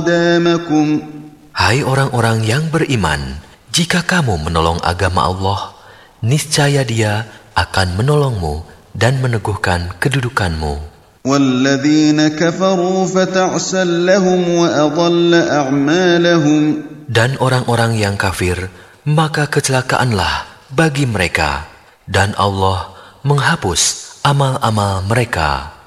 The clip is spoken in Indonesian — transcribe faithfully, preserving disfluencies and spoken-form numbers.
أقدامكم. Hai orang-orang yang beriman, jika kamu menolong agama Allah, niscaya Dia akan menolongmu dan meneguhkan kedudukanmu. وَالَّذِينَ كَفَرُوا فَتَعْسًا لَهُمْ وَأَضَلَّ أَعْمَالَهُمْ. Dan orang-orang yang kafir, maka kecelakaanlah bagi mereka, dan Allah menghapus amal-amal mereka.